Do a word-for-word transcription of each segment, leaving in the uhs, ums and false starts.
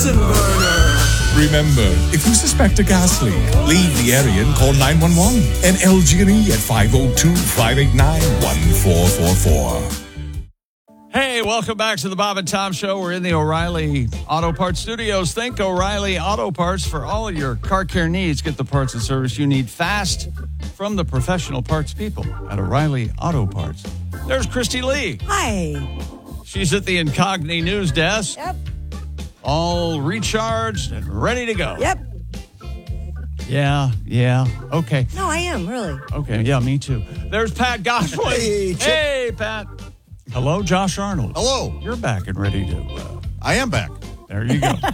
Bunsen burner. Remember, if you suspect a gas leak, leave the area and call nine one one and L G and E at five oh two, five eight nine, one four four four. Hey, welcome back to the Bob and Tom Show. We're in the O'Reilly Auto Parts Studios. Think O'Reilly Auto Parts for all of your car care needs. Get the parts and service you need fast from the professional parts people at O'Reilly Auto Parts. There's Christy Lee. Hi. She's at the Incogni News Desk. Yep. All recharged and ready to go. Yep. Yeah, yeah. Okay. No, I am, really. Okay, yeah, me too. There's Pat Goslin. Hey, Chip. Hey, Pat. Hello, Josh Arnold. Hello. You're back and ready to... Uh, I am back. there you go.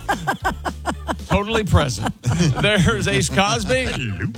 Totally present. There's Ace Cosby.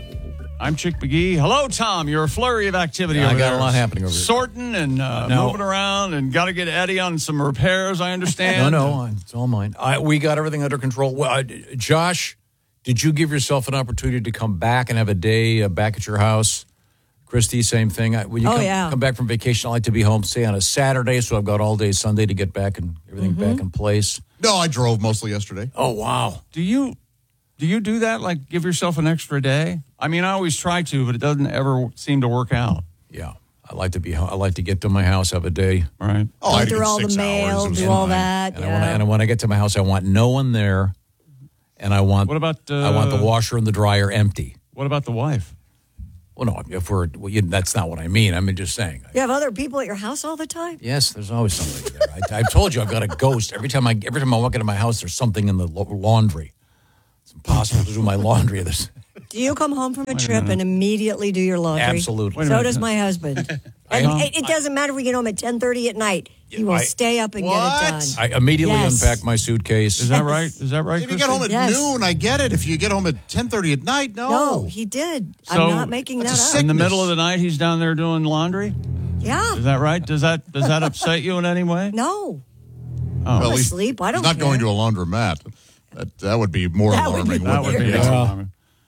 I'm Chick McGee. Hello, Tom. You're a flurry of activity Yeah, over I got there. a lot happening over here. Sorting and uh, No. moving around and got to get Eddie on some repairs, I No, understand. no, it's all mine. I, we got everything under control. Well, I, Josh, did you give yourself an opportunity to come back and have a day uh, back at your house? Christy, same thing. I, when you Oh, come, yeah. come back from vacation, I like to be home, say, on a Saturday, so I've got all day Sunday to get back and everything Mm-hmm. back in place. No, I drove mostly yesterday. Oh, wow. Do you do you do that? Like give yourself an extra day? I mean, I always try to, but it doesn't ever seem to work out. Yeah. I like to be. I like to get to my house, have a day, All right. Oh, I Go had to through get all the six hours. mail, It was do all fine. that. and, Yeah. I wanna, and when I get to my house, I want no one there, and I want. What about, I want the uh, washer and the dryer empty. What about the wife? Well, no, if we're well, you, that's not what I mean. I mean just saying. You have other people at your house all the time? Yes, there's always somebody there. I, I've told you I've got a ghost. Every time I every time I walk into my house, there's something in the la- laundry. It's impossible to do my laundry. There's, Do you come home from a trip and immediately do your laundry? Absolutely. Wait a So minute. does my husband. I- And it, it doesn't matter if we get home at ten thirty at night. He will I- stay up and What? get it done. I immediately Yes. unpack my suitcase. Is that right? Is that right, If you Christy? get home at Yes. noon, I get it. If you get home at ten thirty at night, no. No, he did. So, I'm not making that that's a up. In the sickness. middle of the night, he's down there doing laundry? Yeah. Is that right? Does that does that upset you in any way? No. Well, I'm at least asleep. I don't He's not care. going to a laundromat. That, that would be more That would alarming. be That would be weird. alarming.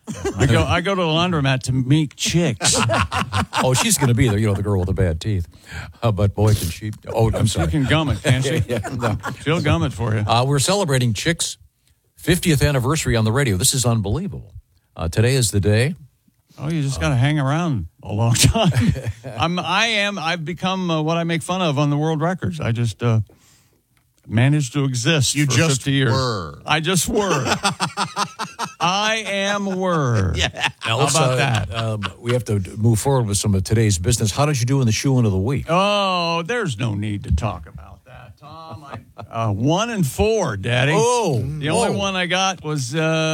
I go I go to the laundromat to meet chicks. Oh, she's going to be there. You know, the girl with the bad teeth. Uh, but boy, can she. Oh, I'm She sorry. can gum it, can't she? Yeah, no. She'll gum it for you. Uh, we're celebrating Chick's fiftieth anniversary on the radio. This is unbelievable. Uh, today is the day. Oh, you just got to hang around a long time. I'm, I am. I've become uh, what I make fun of on the world records. I just uh, managed to exist You for just fifty years. were. I just were. I am were. Yeah. How Let's, about uh, that? Um, we have to move forward with some of today's business. How did you do in the shoe-in of the week? Oh, there's no need to talk about that, Tom. I, uh, one and four, Daddy. Oh, the only whoa. one I got was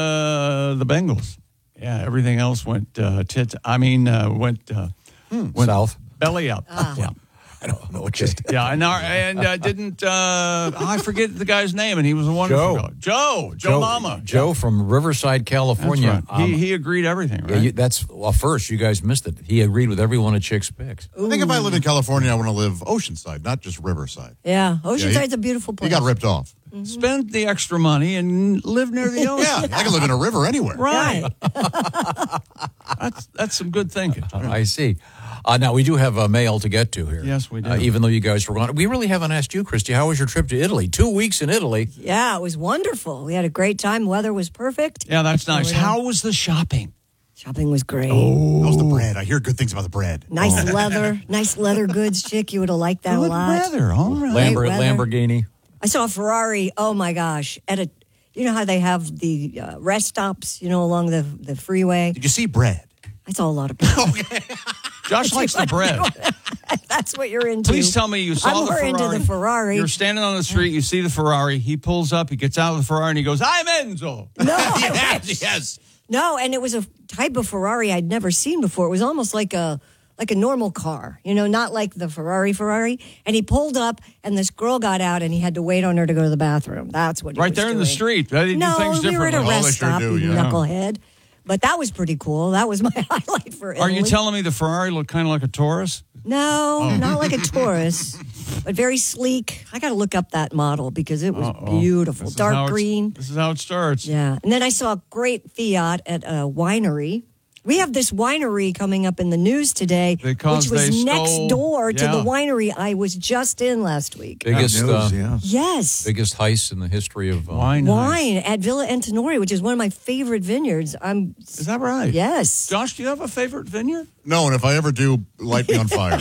uh, the Bengals. Yeah, everything else went uh, tit. I mean, uh, went uh, went South. belly up. Ah. Yeah. I don't know. Just Yeah, and our, and uh, didn't uh, I forget the guy's name? And he was a wonderful Joe. guy. Joe, Joe, Mama, Joe from Riverside, That's California. right. he Um, he agreed everything, yeah, right? you, that's well. First, you guys missed it. He agreed with every one of Chick's picks. I think if I live in California, I want to live Oceanside, not just Riverside. Yeah. Yeah, Oceanside's he- a beautiful He place. got ripped off. Spend the extra money and live near the ocean. Yeah, I can live in a river anywhere. Right. Right. That's that's some good thinking. I see. Uh, now, we do have a mail to get to here. Yes, we do. Uh, even though you guys were gone. We really haven't asked you, Christy, how was your trip to Italy? Two weeks in Italy. Yeah, it was wonderful. We had a great time. Weather was perfect. Yeah, that's nice. Oh, yeah. How was the shopping? Shopping was great. How's the bread? I hear good things about the bread. Nice leather. Nice leather goods, chick. You would have liked that a Good lot. weather. All right. Lambert, weather. Lamborghini. I saw a Ferrari. Oh my gosh! At a, you know how they have the uh, rest stops, you know, along the the freeway. Did you see bread? I saw a lot of people. Josh likes the bread. That's what you're into. Please tell me you saw I'm the more Ferrari. into the Ferrari. You're standing on the street, you see the Ferrari, he pulls up, he gets out of the Ferrari, and he goes, I'm Enzo. No, Yes, yes. no, and it was a type of Ferrari I'd never seen before. It was almost like a like a normal car, you know, not like the Ferrari Ferrari. And he pulled up, and this girl got out, and he had to wait on her to go to the bathroom. That's what he Right was there in the doing. street. They do No, things we were at a differently. Oh, they rest sure stop, do, you yeah. knucklehead. But that was pretty cool. That was my highlight for Italy. Are you telling me the Ferrari looked kind of like a Taurus? No, Oh. not like a Taurus, but very sleek. I got to look up that model because it was Uh-oh. beautiful. This is how Dark it's- green. This is how it starts. Yeah. And then I saw a great Fiat at a winery. We have this winery coming up in the news today, Because which was they next stole- door to yeah. the winery I was just in last week. Biggest, News, uh, yeah. Yes. biggest heist in the history of uh, Wine. night. Wine at Villa Antinori, which is one of my favorite vineyards. I'm Is that right? yes. Josh, do you have a favorite vineyard? No, and if I ever do, light me on fire.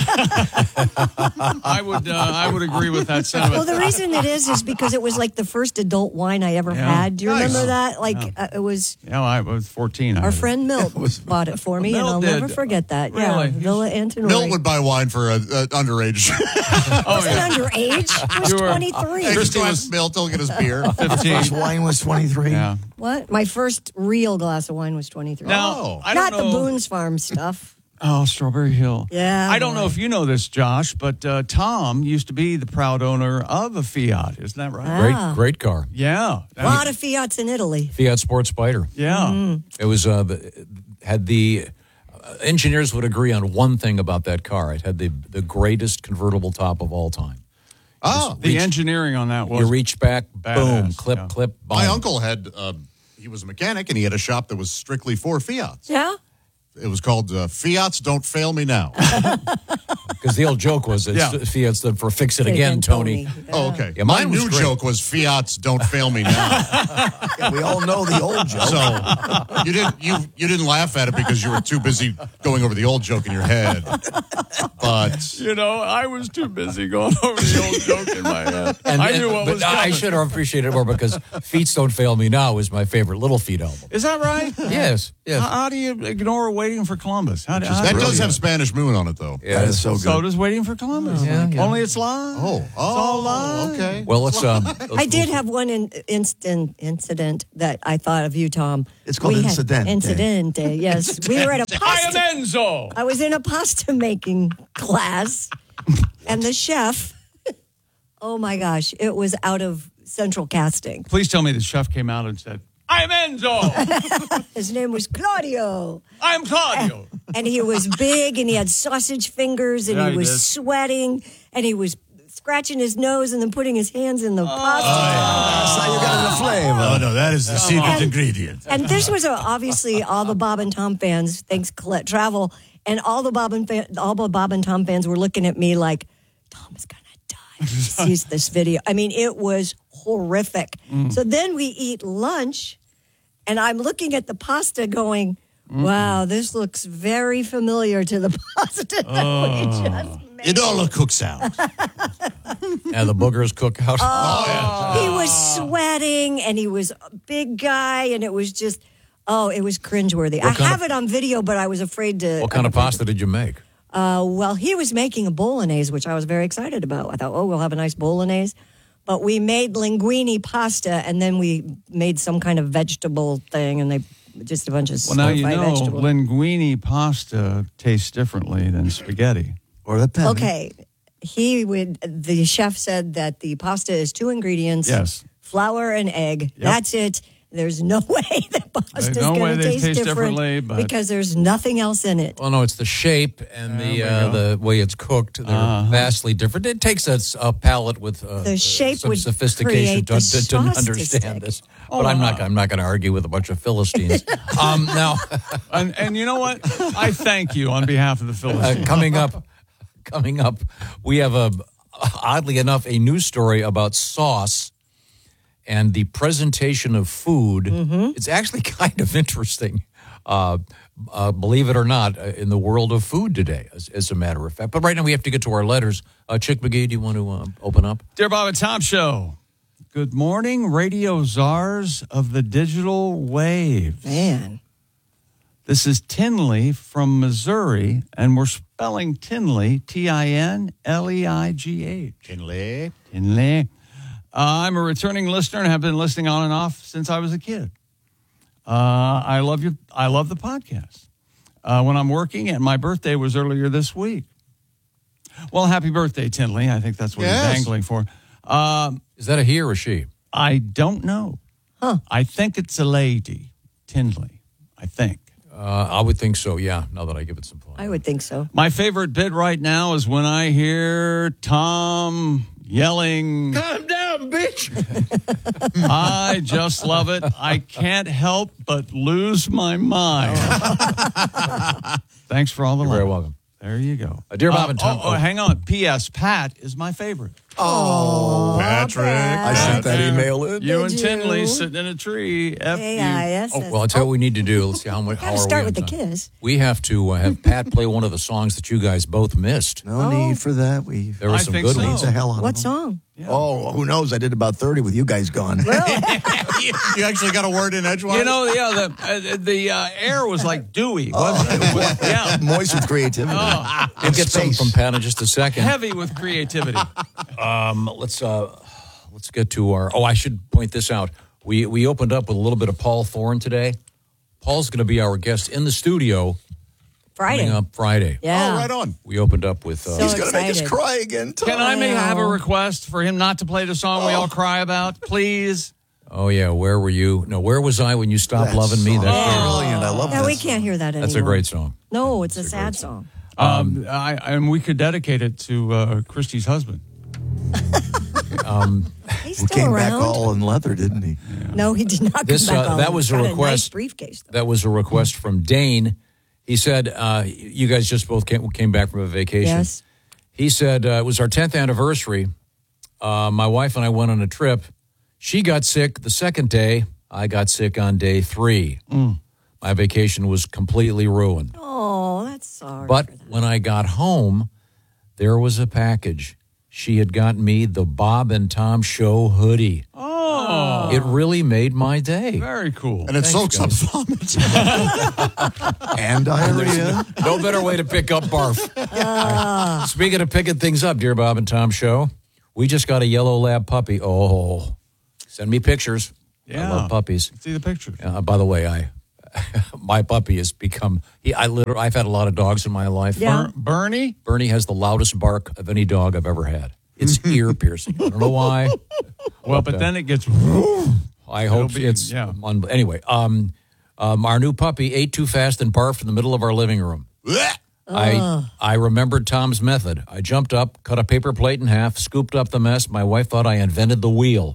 I would. Uh, I would agree with that sentiment. Well, the reason it is is because it was like the first adult wine I ever Yeah. had. Do you remember Nice. that? Like uh, it was yeah, I was fourteen. I our had it. friend Milt bought it for me, and Milt I'll did. never forget that. Yeah, Really? Villa Antinori. Milt would buy wine for a, a underage. Oh, wasn't yeah. underage. He was You were- twenty-three. Hey, Christy go was- ask Milt, he'll get his beer. fifteen. First wine was twenty-three. Yeah. What? My first real glass of wine was twenty-three. Now, Oh. I don't Not the know. Boone's Farm stuff. Oh, Strawberry Hill. Yeah, I don't know boy. if you know this, Josh, but uh, Tom used to be the proud owner of a Fiat. Isn't that right? great, Ah. great car. Yeah. A lot of Fiats in Italy. Fiat Sport Spider. Yeah. It was uh, the, had the uh, engineers would agree on one thing about that car. It had the the greatest convertible top of all time. Oh, The engineering on that was. You reach back, Badass, boom, clip, yeah. clip. Boom. my uncle had, uh, he was a mechanic, and he had a shop that was strictly for Fiats. Yeah? It was called uh, Fiats Don't Fail Me Now. Because the old joke was that Yeah. Fiat stood for "Fix It Again, Tony." Oh, okay. Yeah, My mine was new great. joke was Fiats Don't Fail Me Now. Yeah, we all know the old joke. So you didn't you you didn't laugh at it because you were too busy going over the old joke in your head. But You know, I was too busy going over the old joke in my head. And, I knew and- what but was I coming. should have appreciated it more because "Feats Don't Fail Me Now" is my favorite Little Feat album. Is that right? Yes, yes. How, how do you ignore Waiting for Columbus? How, do- how that do does you- have Spanish Moon on it, though. That is so good. So does Waiting for Columbus. Yeah, yeah. Only it's live. Oh, It's all oh, live. okay. Well, let's. Um, I did have one in, instant incident that I thought of you, Tom. It's called We had- Incidente. Incidente, yes. We were at a I am pasta. Enzo. I was in a pasta making class, and the chef, oh my gosh, it was out of central casting. Please tell me the chef came out and said, I am Enzo. His name was Claudio. I am Claudio. And he was big, and he had sausage fingers, and Yeah, he he was did. sweating, and he was scratching his nose and then putting his hands in the pasta. That's how you got the flavor. Oh no, that is the secret on. ingredient. And this was a, obviously all the Bob and Tom fans, thanks Colette Travel, and all the Bob and fan, all the Bob and Tom fans were looking at me like, Tom is gonna die when he sees this video. I mean, it was horrific. Mm. So then we eat lunch, and I'm looking at the pasta, going, "Wow, this looks very familiar to the pasta that Oh. we just made." It all cooks out. and the boogers cook out. He was sweating, and he was a big guy, and it was just, oh, it was cringeworthy. I What kind have of- it on video, but I was afraid to. What kind of pasta did you make? Uh, well, he was making a bolognese, which I was very excited about. I thought, oh, we'll have a nice bolognese. But we made linguine pasta, and then we made some kind of vegetable thing, and they just a bunch of Well, now you stir-fried know vegetables. linguine pasta tastes differently than spaghetti. Or the pen. Okay, he would. The chef said that the pasta is two ingredients: Yes. flour and egg. That's it. There's no way that pasta is There's no way going to they taste, taste different differently, but- because there's nothing else in it. Well, no, it's the shape and There the we uh, go. the way it's cooked. They're Uh-huh. vastly different. It takes a, a palate with uh, The shape some would sophistication create to, the to, to sauce to understand stick. this. But I'm not. I'm not going to argue with a bunch of Philistines. um, now, And, and you know what? I thank you on behalf of the uh, Philistines. coming up, coming up, we have a oddly enough a news story about sauce and the presentation of food. It's actually kind of interesting. Uh, uh, believe it or not, uh, in the world of food today, as, as a matter of fact. But right now we have to get to our letters. Uh, Chick McGee, do you want to uh, open up? Dear Bob and Tom Show, good morning, radio czars of the digital wave. Man, This is Tinley from Missouri, and we're spelling Tinley, T I N L E I G H. Kinley. Tinley. Uh, I'm a returning listener and have been listening on and off since I was a kid. Uh, I love you. I love the podcast. Uh, when I'm working, and my birthday was earlier this week. Well, happy birthday, Tinley. I think that's what Yes. he's angling for. Um, Is that a he or a she? I don't know. Huh. I think it's a lady, Tinley. I think. Uh, I would think so, yeah, now that I give it some thought. I would think so. My favorite bit right now is when I hear Tom yelling, "Calm down, am, bitch. I just love it. I can't help but lose my mind. Thanks for all the You're love. very welcome. There you go. Uh, dear Bob and Tom- Oh, oh, hang on. P S. Pat is my favorite. Patrick. I sent that email in. You and Did Tinley you? sitting in a tree. F A you. I S. Oh, well, I'll tell you what we need to do. Let's see how, much- how Gotta are we start on with the time? kiss. We have to uh, have Pat play one of the songs that you guys both missed. No need for that. We There were I some think good so. ones. the hell on What them. song? Oh, who knows? I did about thirty with you guys gone. You actually got a word in edgewise? You know, yeah, the uh, the uh, air was like dewy, wasn't it? Was- yeah, Moist with creativity. We'll get some space. from Pat in just a second. heavy with creativity. Um, let's uh, let's get to our. Oh, I should point this out. We we opened up with a little bit of Paul Thorne today. Paul's going to be our guest in the studio Friday. coming up Friday. Yeah. Oh, right on. We opened up with. Uh, So He's going to make us excited. cry again. Tom. Can I may have a know. request for him not to play the song we all cry about, please? oh yeah, where were you? No, where was I when you stopped That loving me? song That's is very- brilliant. I love Yeah, that we song. can't hear that anymore. that's a great song. No, it's a sad song. Um, I, and we could dedicate it to uh, Christy's husband. He's He still came back around. all in leather, didn't he? No, he did not. This, come back uh, all that in. was a Got nice request. briefcase. Though. That was a request from Dane. He said, uh, "You guys just both came, came back from a vacation." Yes. He said uh, it was our tenth anniversary. Uh, my wife and I went on a trip. She got sick the second day. I got sick on day three. My vacation was completely ruined. Oh, that's sorry. But for that. when I got home, there was a package. She had gotten me the Bob and Tom Show hoodie. Oh, It really made my day. very cool. And it Thanks, soaks up vomit. And diarrhea. No better way to pick up barf. Speaking of picking things up, dear Bob and Tom Show, we just got a yellow lab puppy. Oh, send me pictures. I Yeah. love puppies. See the pictures. Uh, by the way, I my puppy has become. He, I literally, I've had a lot of dogs in my life. Yeah. Ber- Bernie? Bernie has the loudest bark of any dog I've ever had. It's ear piercing. I don't know why. Well, but then it gets. I hope be- it's yeah. un- anyway. Um, um, our new puppy ate too fast and barfed in the middle of our living room. I I remembered Tom's method. I jumped up, cut a paper plate in half, scooped up the mess. My wife thought I invented the wheel.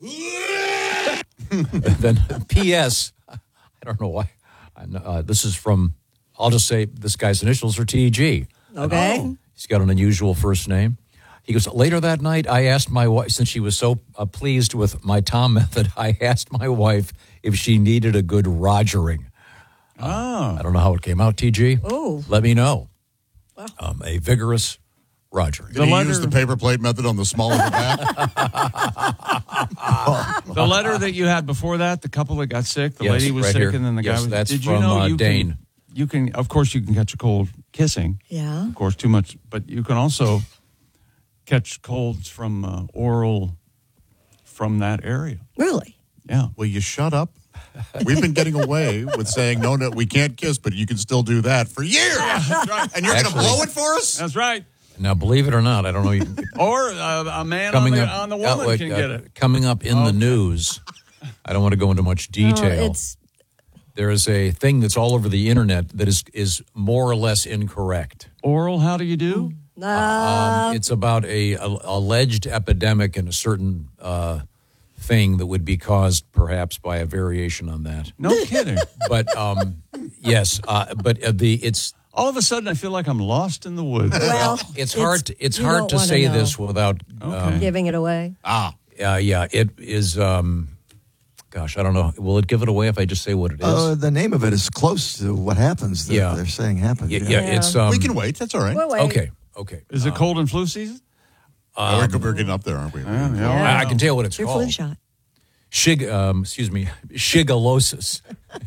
Then, P S. I don't know why. I know, uh, this is from. I'll just say this guy's initials are T G. Okay. He's got an unusual first name. He goes, later that night, I asked my wife, since she was so uh, pleased with my Tom method, I asked my wife if she needed a good Rogering. Oh. I don't know how it came out, T G. Oh. Let me know. Um, a vigorous Rogering. Did he letter- use the paper plate method on the small of the back? The letter that you had before that, the couple that got sick, the Yes, lady was right sick, here. and then the Yes, guy was. that's did you from, know uh, you Dane. Can, you can, of course, you can catch a cold kissing. Yeah. Of course, too much, but you can also catch colds from uh, oral from that area. Really? Yeah. Will you shut up? We've been getting away with saying, no, no, we can't kiss, but you can still do that for years. And you're going to Actually- blow it for us? That's right. Now, believe it or not, I don't know. You, Or uh, a man on coming the, up on the uh, woman wait, can uh, get it. Coming up in the news. I don't want to go into much detail. Oh, it's There is a thing that's all over the internet that is is more or less incorrect. Oral, how do you do? uh, Um, it's about a, a alleged epidemic in a certain uh, thing that would be caused perhaps by a variation on that. No kidding. But um, yes, uh, but uh, the it's All of a sudden, I feel like I'm lost in the woods. well. it's hard to, it's you hard don't to wanna say know. this without um, Giving it away. Ah, uh, yeah it is. Um, gosh, I don't know. Will it give it away if I just say what it is? Uh, the name of it is close to what happens that Yeah. they're saying happened. yeah, yeah, Yeah. it's um, we can wait. That's all right. Well, wait. okay. Okay, Is it cold and flu season? Oh, we're, we're getting up there, aren't we? I, I can tell you what it's Your called. flu shot. Shig, um, excuse me, shigalosis.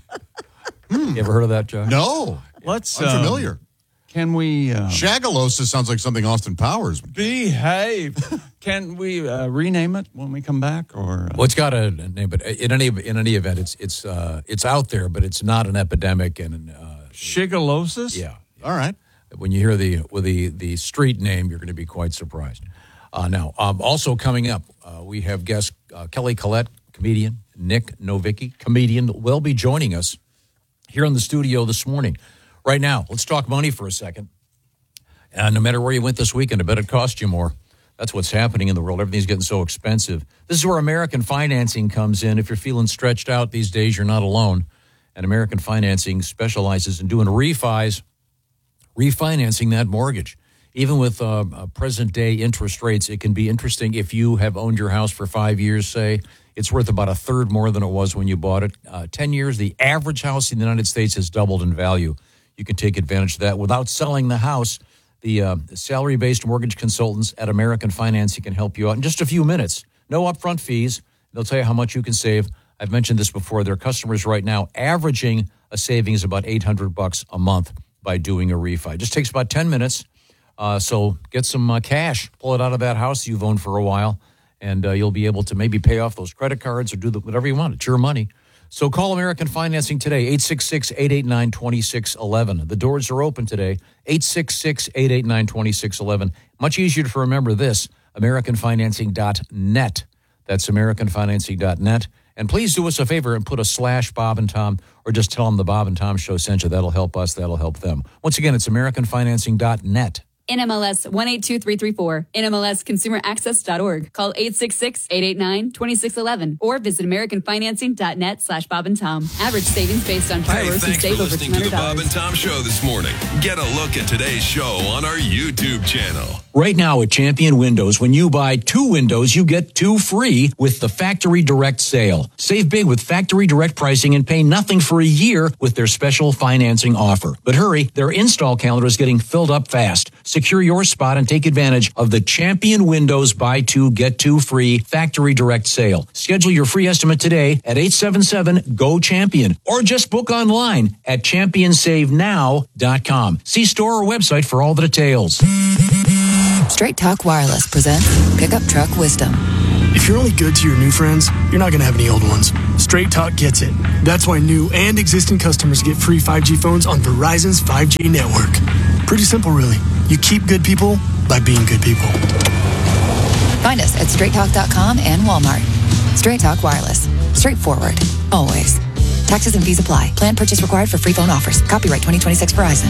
You ever heard of that, John? No. Let's. um, Unfamiliar. Can we uh, Shagalosis sounds like something Austin Powers would do. behave? Can we uh, rename it when we come back? Or uh, Well, it's got a name, but in any in any event, it's it's uh, it's out there, but it's not an epidemic. And uh, shigalosis? yeah, All right. when you hear the with the the street name, you're going to be quite surprised. Uh, now, um, also coming up, uh, we have guest uh, Kelly Collette, comedian, Nick Novicki, comedian, will be joining us here in the studio this morning. Right now, let's talk money for a second. And no matter where you went this weekend, I bet it cost you more. That's what's happening in the world. Everything's getting so expensive. This is where American Financing comes in. If you're feeling stretched out these days, you're not alone. And American Financing specializes in doing refis, refinancing that mortgage. Even with uh, uh, present-day interest rates, it can be interesting if you have owned your house for five years, say. It's worth about a third more than it was when you bought it. Uh, ten years, the average house in the United States has doubled in value. You can take advantage of that without selling the house. The uh, salary-based mortgage consultants at American Financing can help you out in just a few minutes. No upfront fees. They'll tell you how much you can save. I've mentioned this before. Their customers right now averaging a savings of about eight hundred bucks a month by doing a refi. It just takes about ten minutes. Uh, so get some uh, cash, pull it out of that house you've owned for a while, and uh, you'll be able to maybe pay off those credit cards or do the, whatever you want. It's your money. So call American Financing today, eight six six, eight eight nine, two six one one. The doors are open today, eight six six, eight eight nine, two six one one. Much easier to remember this, american financing dot net. That's american financing dot net. And please do us a favor and put a slash Bob and Tom, or just tell them the Bob and Tom Show sent you. That'll help us. That'll help them. Once again, it's american financing dot net. N M L S one eight two three three four, N M L S consumer access dot org. Call eight six six, eight eight nine, two six one one or visit american financing dot net slash Bob and Tom. Average savings based on Hey, borrowers who thanks for save over listening two to hundred the dollars. Bob and Tom Show this morning. Get a look at today's show on our YouTube channel. Right now at Champion Windows, when you buy two windows, you get two free with the Factory Direct sale. Save big with Factory Direct pricing and pay nothing for a year with their special financing offer. But hurry, their install calendar is getting filled up fast. Secure your spot and take advantage of the Champion Windows buy two, get two free Factory Direct sale. Schedule your free estimate today at eight seven seven, G O CHAMPION or just book online at champion save now dot com. See store or website for all the details. Straight Talk Wireless presents Pickup Truck Wisdom. If you're only good to your new friends, you're not going to have any old ones. Straight Talk gets it. That's why new and existing customers get free five G phones on Verizon's five G network. Pretty simple, really. You keep good people by being good people. Find us at straight talk dot com and Walmart. Straight Talk Wireless. Straightforward. Always. Taxes and fees apply. Plan purchase required for free phone offers. Copyright twenty twenty-six Verizon.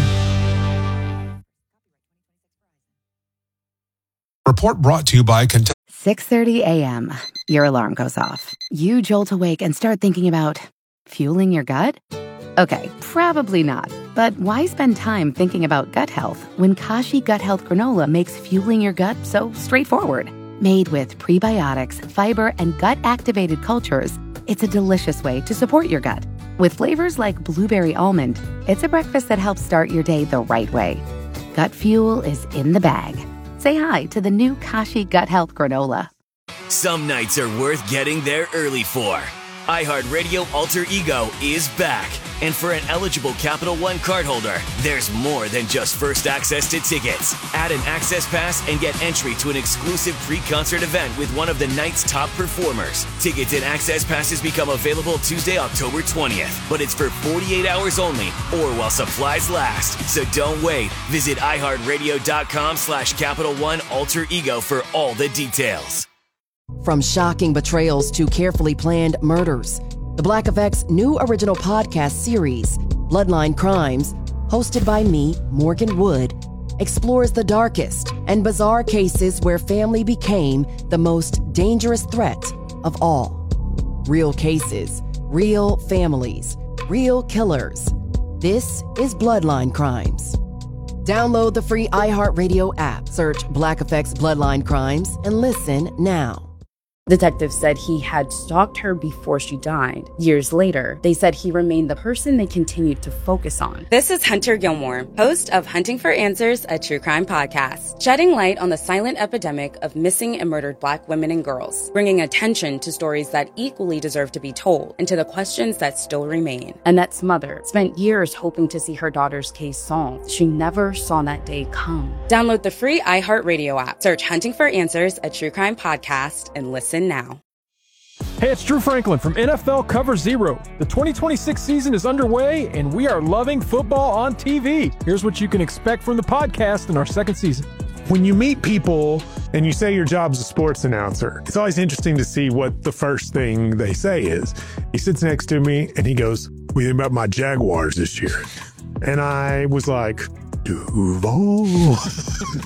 Report brought to you by Kentucky. six thirty a.m. Your alarm goes off. You jolt awake and start thinking about fueling your gut? Okay, probably not. But why spend time thinking about gut health when Kashi Gut Health Granola makes fueling your gut so straightforward? Made with prebiotics, fiber, and gut-activated cultures, it's a delicious way to support your gut. With flavors like blueberry almond, it's a breakfast that helps start your day the right way. Gut fuel is in the bag. Say hi to the new Kashi Gut Health Granola. Some nights are worth getting there early for. iHeartRadio Alter Ego is back. And for an eligible Capital One cardholder, there's more than just first access to tickets. Add an access pass and get entry to an exclusive pre-concert event with one of the night's top performers. Tickets and access passes become available Tuesday, October twentieth. But it's for forty-eight hours only or while supplies last. So don't wait. Visit iHeartRadio.com slash Capital One Alter Ego for all the details. From shocking betrayals to carefully planned murders, the Black Effect's new original podcast series, Bloodline Crimes, hosted by me, Morgan Wood, explores the darkest and bizarre cases where family became the most dangerous threat of all. Real cases, real families, real killers. This is Bloodline Crimes. Download the free iHeartRadio app, search Black Effect's Bloodline Crimes, and listen now. Detectives said he had stalked her before she died. Years later, they said he remained the person they continued to focus on. This is Hunter Gilmore, host of Hunting for Answers, a true crime podcast, shedding light on the silent epidemic of missing and murdered Black women and girls, bringing attention to stories that equally deserve to be told and to the questions that still remain. Annette's mother spent years hoping to see her daughter's case solved. She never saw that day come. Download the free iHeartRadio app, search Hunting for Answers, a true crime podcast, and listen now. Hey, it's Drew Franklin from N F L Cover Zero. The twenty twenty-six season is underway, and we are loving football on T V. Here's what you can expect from the podcast in our second season. When you meet people and you say your job's a sports announcer, it's always interesting to see what the first thing they say is. He sits next to me and he goes, "What do you think about my Jaguars this year?" And I was like, Duval.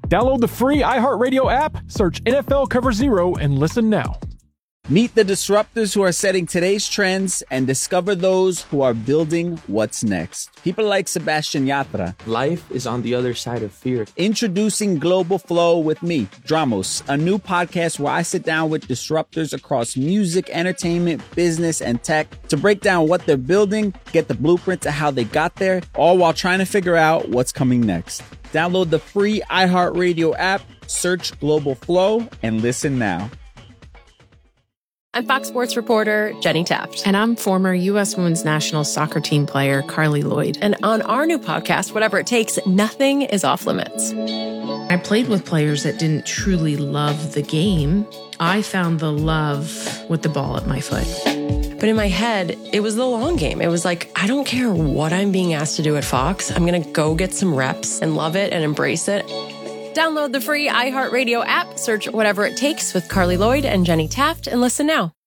Download the free iHeartRadio app, search N F L Cover Zero, and listen now. Meet the disruptors who are setting today's trends and discover those who are building what's next. People like Sebastian Yatra. Life is on the other side of fear. Introducing Global Flow with me, Dramos, a new podcast where I sit down with disruptors across music, entertainment, business, and tech to break down what they're building, get the blueprint to how they got there, all while trying to figure out what's coming next. Download the free iHeartRadio app, search Global Flow, and listen now. I'm Fox Sports reporter Jenny Taft. And I'm former U S Women's National Soccer Team player Carly Lloyd. And on our new podcast, Whatever It Takes, nothing is off limits. I played with players that didn't truly love the game. I found the love with the ball at my foot. But in my head, it was the long game. It was like, I don't care what I'm being asked to do at Fox. I'm going to go get some reps and love it and embrace it. Download the free iHeartRadio app, search Whatever It Takes with Carly Lloyd and Jenny Taft, and listen now.